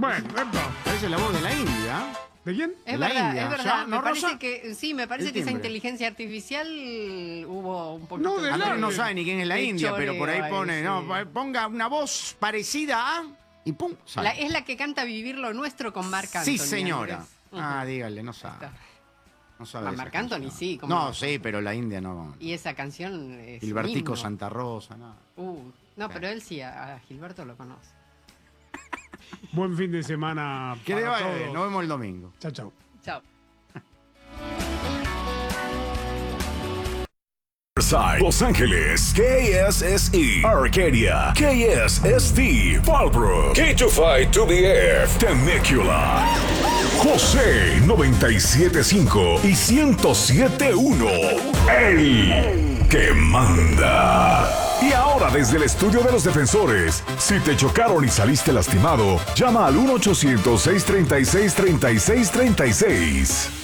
Bueno, Parece la voz de la India. ¿de quién? Es verdad, es verdad. ¿Ya? Me ¿No, parece Rosa? que sí, me parece El que esa timbre. inteligencia artificial hubo un poquito. No, de Andrés no largo. sabe ni quién es la De India, pero por ahí choreo pone, ahí, no, sí. ponga una voz parecida a y pum, sale. Es la que canta Vivir lo Nuestro con Marc Anthony. Sí, señora. Andrés. Ah, dígale, no sabe. Está. No sabe A esa Marc Anthony canción. sí, ¿cómo No, no? sí, pero la India no. Y esa canción es un Gilbertico himno. Santa Rosa, no. No, pero él sí, a Gilberto lo conoce. Buen fin de semana Que le para vaya bien, todos. nos vemos el domingo. Chao, chao. Chao. Los Ángeles, KSSE, Arcadia, KSST, Fallbrook, K252BF, Temecula, José 97.5 y 107.1, el que manda. Y ahora desde el estudio de los defensores, si te chocaron y saliste lastimado, llama al 1-800-636-3636.